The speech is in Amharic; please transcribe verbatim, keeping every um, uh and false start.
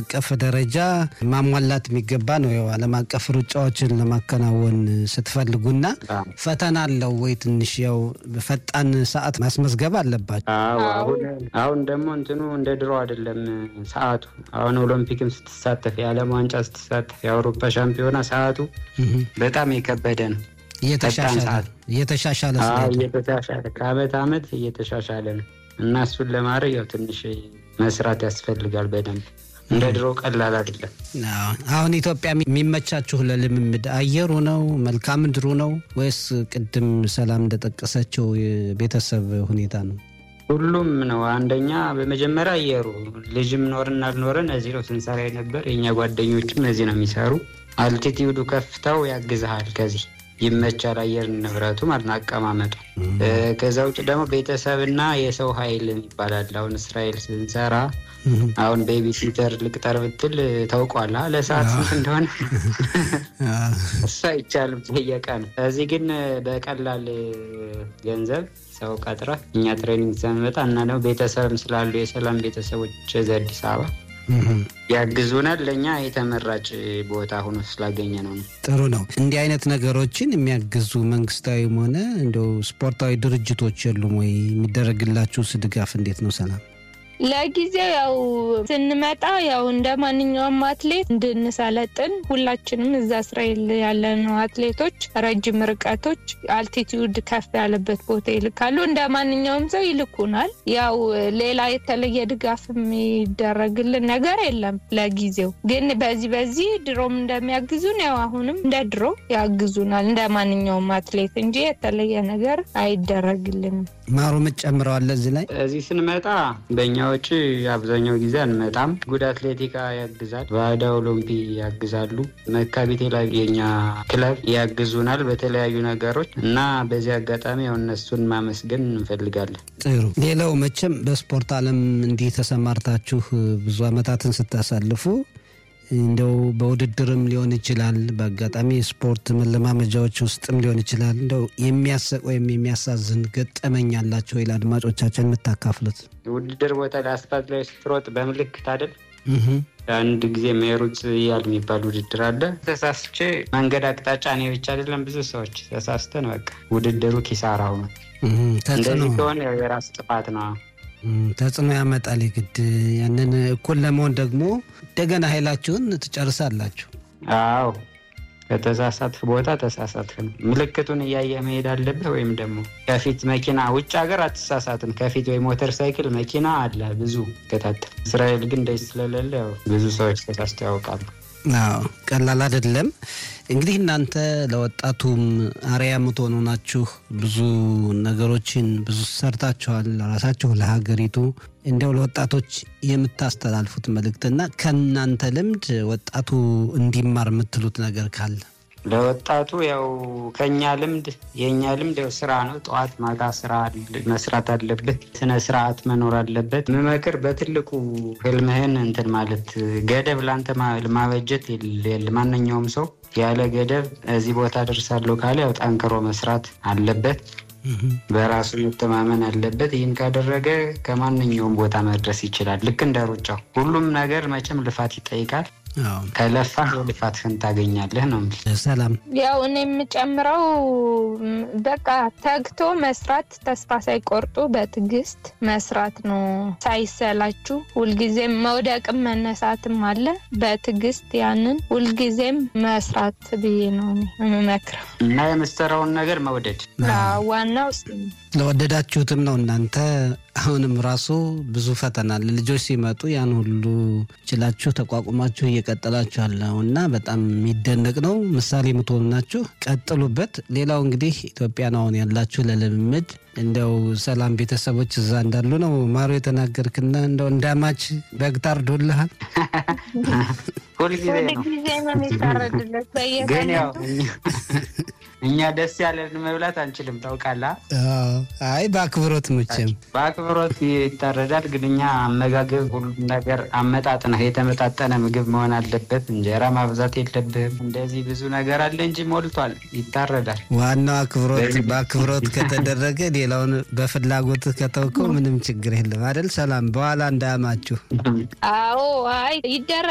አቀፍ ደረጃ ማሟላት የሚገባ ነው። ያው ዓለም አቀፍ ሩጫዎችን ለማከናወን ስትፈልጉና ፈተና አለው ወይ? ትንሽ ያው ፈጣን ሰዓት ማስመዝገብ አለባችሁ። አዎ አሁን አሁን ደግሞ እንትኑ እንደ ድሮ አይደለም ሰዓቱ። አሁን ኦሎምፒክም ስትሳተፍ የዓለም ዋንጫ ስትሳተፍ የአውሮፓ ሻምፒዮና ሰዓቱ በጣም የከበደ ነው። እየተሻሻለ እየተሻሻለ ስለዚህ እየተሻሻለ ከአመት አመት እየተሻሻለ ነው እና እሱን ለማድረግ ያው ትንሽ መስራት ያስፈልጋል በደንብ። እንደ ድሮ ቀላል አይደለም። አሁን ኢትዮጵያ የሚመቻችሁ ለልምምድ አየሩ ነው መልካም ምድሩ ነው ወይስ ቅድም ሰላም እንደጠቀሰችው የቤተሰብ ሁኔታ ነው? ሁሉም ነው። አንደኛ በመጀመሪያ አየሩ ልጅም ኖርና አልኖረን እዚህ ነው ስንሰራ ነበር። የኛ ጓደኞችም እዚህ ነው የሚሰሩ። አልቲቲዩዱ ከፍታው ያግዛል። ከዚህ ይመቻል አየር ንብረቱ ማለት አቀማመጡ። ከዛ ውጭ ደግሞ ቤተሰብና የሰው ኃይል ይባላል። አሁን እስራኤል ስንሰራ አሁን ቤቢ ሲተር ልቅጠር ብትል ታውቋላ ለሰዓት ስንት እንደሆነ እሱ አይቻልም በየቀኑ። እዚህ ግን በቀላል ገንዘብ ሰው ቀጥራ እኛ ትሬኒንግ ስንመጣ እና ነው ቤተሰብም ስላሉ የሰላም ቤተሰቦች እዚህ አዲስ አበባ ያግዙናል። ለኛ የተመራጭ ቦታ ሆኖ ስላገኘ ነው። ጥሩ ነው። እንዲህ አይነት ነገሮችን የሚያግዙ መንግስታዊም ሆነ እንደው ስፖርታዊ ድርጅቶች የሉም ወይ? የሚደረግላችሁ ድጋፍ እንዴት ነው ሰላም? ለጊዜው ያው ስንመጣ ያው እንደማንኛውም አትሌት እንድንሰለጥን ሁላችንም እዛ እስራኤል ያለነው አትሌቶች ረጅም ርቀቶች አልቲቲዩድ ከፍ ያለበት ቦታ ይልካሉ። እንደማንኛውም ሰው ይልኩናል። ያው ሌላ የተለየ ድጋፍ የሚደረግልን ነገር የለም ለጊዜው። ግን በዚህ በዚህ ድሮም እንደሚያግዙን ያው አሁንም እንደ ድሮ ያግዙናል እንደማንኛውም አትሌት እንጂ የተለየ ነገር አይደረግልንም። ማሩ መጨምረዋል እዚህ ላይ እዚህ ስንመጣ በእኛዎች አብዛኛው ጊዜ አንመጣም። ጉድ አትሌቲካ ያግዛል፣ ባዳ ኦሎምፒ ያግዛሉ፣ መካቢቴ ላይ የኛ ክለብ ያግዙናል በተለያዩ ነገሮች እና በዚህ አጋጣሚ ያው እነሱን ማመስገን እንፈልጋለን። ጥሩ። ሌላው መቼም በስፖርት ዓለም እንዲህ ተሰማርታችሁ ብዙ አመታትን ስታሳልፉ እንደው በውድድርም ሊሆን ይችላል በአጋጣሚ ስፖርት መለማመጃዎች ውስጥም ሊሆን ይችላል እንደው የሚያሰቅ ወይም የሚያሳዝን ገጠመኝ አላችሁ ወይ ለአድማጮቻችን የምታካፍሉት? ውድድር ቦታ ላይ አስፋልት ላይ ስትሮጥ በምልክት አይደል አንድ ጊዜ ሜሩት ያል የሚባል ውድድር አለ። ተሳስቼ መንገድ አቅጣጫ ነው ብቻ አይደለም ብዙ ሰዎች ተሳስተን በቃ ውድድሩ ኪሳራ ሆነ። እንደዚህ ከሆነ የራስ ጥፋት ነው። ተጽዕኖ ያመጣል። ግድ ያንን እኩል ለመሆን ደግሞ እንደገና ኃይላችሁን ትጨርሳላችሁ። አዎ ከተሳሳት ቦታ ተሳሳትክ ነው። ምልክቱን እያየ መሄድ አለብህ ወይም ደግሞ ከፊት መኪና ውጭ ሀገር አትሳሳትም። ከፊት ወይ ሞተር ሳይክል መኪና አለ ብዙ ከተተ። እስራኤል ግን ደስ ስለሌለ ብዙ ሰዎች ተሳስተው ያውቃሉ። አዎ ቀላል አይደለም። እንግዲህ እናንተ ለወጣቱም አሪያ ምትሆኑ ናችሁ። ብዙ ነገሮችን ብዙ ሰርታችኋል ለራሳችሁ ለሀገሪቱ። እንደው ለወጣቶች የምታስተላልፉት መልእክትና ከናንተ ልምድ ወጣቱ እንዲማር የምትሉት ነገር ካለ? ለወጣቱ ያው ከኛ ልምድ የኛ ልምድ ያው ስራ ነው። ጠዋት ማታ ስራ መስራት አለበት። ስነ ስርዓት መኖር አለበት። መመክር በትልቁ ህልምህን እንትን ማለት ገደብ ላንተ ማበጀት የለ። ማንኛውም ሰው ያለ ገደብ እዚህ ቦታ ደርሳለሁ ካለ ያው ጠንክሮ መስራት አለበት። በራሱ መተማመን አለበት። ይህን ካደረገ ከማንኛውም ቦታ መድረስ ይችላል። ልክ እንደ ሩጫው ሁሉም ነገር መቼም ልፋት ይጠይቃል። አዎ ከለፋ ልፋትህን ታገኛለህ ነው። ሰላም ያው እኔም ጨምረው በቃ ተግቶ መስራት ተስፋ ሳይቆርጡ በትግስት መስራት ነው። ሳይሰላችሁ ሁልጊዜም መውደቅም መነሳትም አለ። በትግስት ያንን ሁልጊዜም መስራት ብዬ ነው የምመክረው እና የምትሰራውን ነገር መውደድ ዋናው እሱ። ለወደዳችሁትም ነው እናንተ አሁንም ራሱ ብዙ ፈተና ለልጆች ሲመጡ ያን ሁሉ ችላችሁ ተቋቁማችሁ እየቀጠላችሁ አለውና በጣም የሚደነቅ ነው። ምሳሌ የምትሆኑ ናችሁ። ቀጥሉበት። ሌላው እንግዲህ ኢትዮጵያ ነው ያላችሁ ለልምምድ እንደው ሰላም ቤተሰቦች እዛ እንዳሉ ነው ማሩ የተናገርክና እንደው እንዳማች በግታር ዶልሃል ሁልጊዜ ነው የሚታረድለት በየቀኑ እኛ ደስ ያለን መብላት አንችልም ታውቃለህ። አይ በአክብሮት መቼም በአክብሮት ይታረዳል። ግን እኛ አመጋገብ ሁሉ ነገር አመጣጥና የተመጣጠነ ምግብ መሆን አለበት። እንጀራ ማብዛት የለብህም። እንደዚህ ብዙ ነገር አለ እንጂ ሞልቷል ይታረዳል። ዋናው አክብሮት በአክብሮት ከተደረገ ሌላውን በፍላጎት ከተውከው ምንም ችግር የለም አይደል? ሰላም በኋላ እንዳያማችሁ። አዎ አይ ይደረ